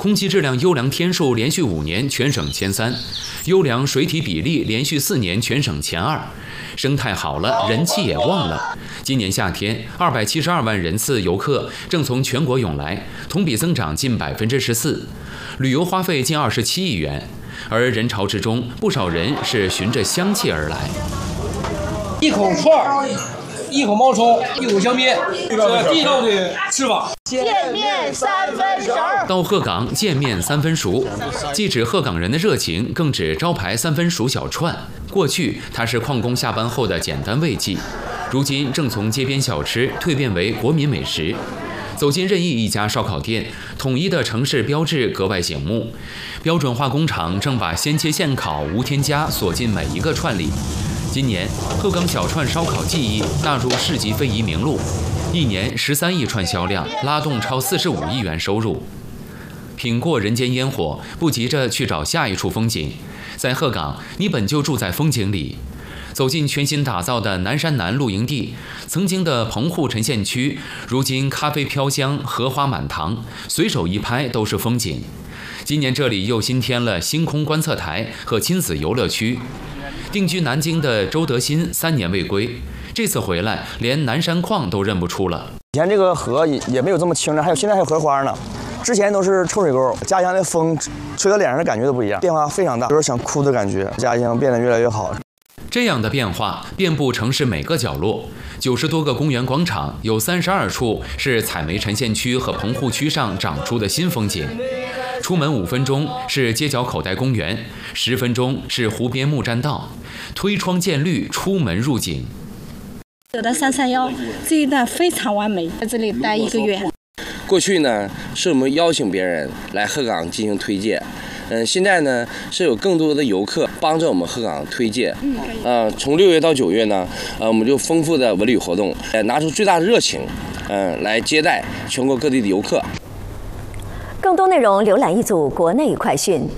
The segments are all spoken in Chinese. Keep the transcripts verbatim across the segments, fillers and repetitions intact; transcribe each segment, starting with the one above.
空气质量优良天数连续五年全省前三，优良水体比例连续四年全省前二，生态好了，人气也旺了。今年夏天，二百七十二万人次游客正从全国涌来，同比增长近百分之十四，旅游花费近二十七亿元。而人潮之中，不少人是循着香气而来。 一口串儿，一口毛葱，一口香槟，这地道的吃法。 见面三分熟。 到鹤岗见面三分熟，既指鹤岗人的热情，更指招牌三分熟小串。过去它是矿工下班后的简单慰藉，如今正从街边小吃蜕变为国民美食。走进任意一家烧烤店，统一的城市标志格外醒目。标准化工厂正把鲜切现烤、无添加锁进每一个串里。今年，鹤岗小串烧烤技艺纳入市级非遗名录，一年十三亿串销量，拉动超四十五亿元收入。品过人间烟火，不急着去找下一处风景。在鹤岗，你本就住在风景里。走进全新打造的南山南露营地，曾经的棚户沉陷区，如今咖啡飘香，荷花满堂，随手一拍都是风景。今年这里又新添了星空观测台和亲子游乐区。定居南京的周德新三年未归，这次回来连南山矿都认不出了。 以前这个河也也没有这么清亮，还有现在还有荷花呢。之前都是臭水沟，家乡的风吹到脸上的感觉都不一样，变化非常大，有点想哭的感觉。家乡变得越来越好。 这样的变化遍布城市每个角落，九十多个公园广场，有三十二处是采煤沉陷区和棚户区上长出的新风景。出门五分钟是街角口袋公园，十分钟是湖边木栈道，推窗见绿，出门入景。 走到三三幺这一段非常完美，在这里待一个月。 过去呢，是我们邀请别人来鹤岗进行推介。嗯，现在呢是有更多的游客帮着我们鹤岗推介。嗯，呃，从六月到九月呢，呃，我们就丰富的文旅活动，呃，拿出最大的热情，嗯、呃，来接待全国各地的游客。 更多内容浏览一组国内快讯。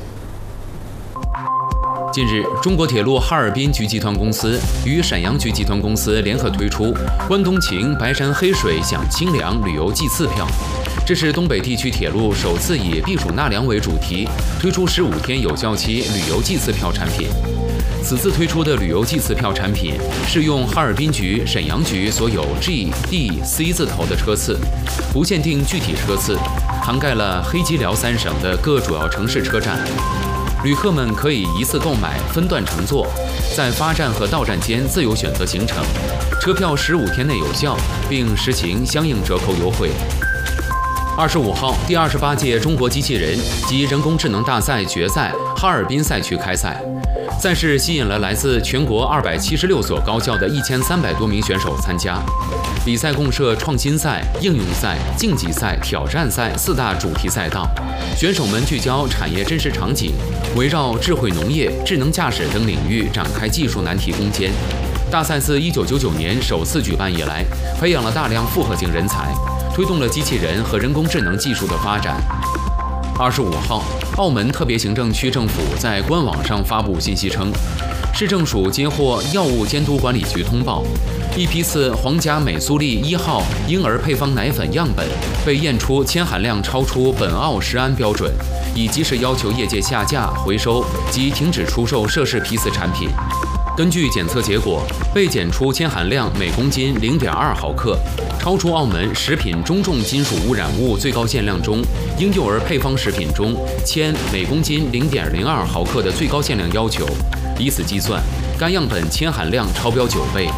近日，中国铁路哈尔滨局集团公司与沈阳局集团公司联合推出关东情白山黑水享清凉旅游季次票。这是东北地区铁路首次以避暑纳凉为主题，推出十五天有效期旅游季次票产品。此次推出的旅游季次票产品适用哈尔滨局、沈阳局所有 G、D、C 字头的车次，不限定具体车次，涵盖了黑吉辽三省的各主要城市车站。旅客们可以一次购买，分段乘坐，在发站和到站间自由选择行程，车票十五天内有效，并实行相应折扣优惠。二十五号，第二十八届中国机器人及人工智能大赛决赛哈尔滨赛区开赛。赛事吸引了来自全国二百七十六所高校的一千三百多名选手参加。比赛共设创新赛、应用赛、竞技赛、挑战赛四大主题赛道，选手们聚焦产业真实场景，围绕智慧农业、智能驾驶等领域展开技术难题攻坚。大赛自一九九九年首次举办以来，培养了大量复合型人才，推动了机器人和人工智能技术的发展。二十五号，澳门特别行政区政府在官网上发布信息称，市政署接获药物监督管理局通报，一批次皇家美苏丽一号婴儿配方奶粉样本被验出铅含量超出苯奥石胺标准，已及时要求业界下架、回收及停止出售涉事批次产品。根据检测结果，被检出铅含量每公斤零点二毫克，超出澳门食品中重金属污染物最高限量中婴幼儿配方食品中铅每公斤零点零二毫克的最高限量要求。以此计算，该样本铅含量超标九倍。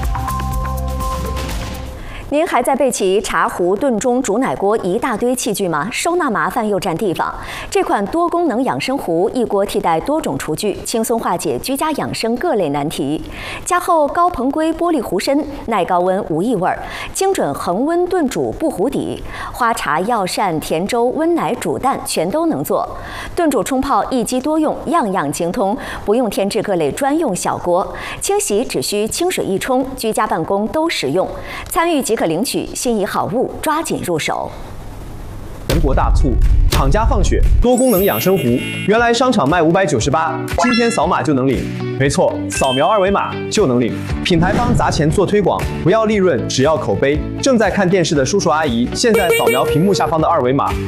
您还在备齐茶壶、炖盅、煮奶锅一大堆器具吗？收纳麻烦又占地方。这款多功能养生壶一锅替代多种厨具，轻松化解居家养生各类难题。加厚高硼硅玻璃壶身，耐高温无异味，精准恒温炖煮不糊底。花茶、药膳、甜粥、温奶、煮蛋全都能做。炖煮冲泡一机多用，样样精通，不用添置各类专用小锅。清洗只需清水一冲，居家办公都实用。参与即可领取心仪好物，抓紧入手。 全国大促，厂家放血多功能养生壶，原来商场卖五百九十八，今天扫码就能领。没错，扫描二维码就能领。品牌方砸钱做推广，不要利润，只要口碑。正在看电视的叔叔阿姨，现在扫描屏幕下方的二维码，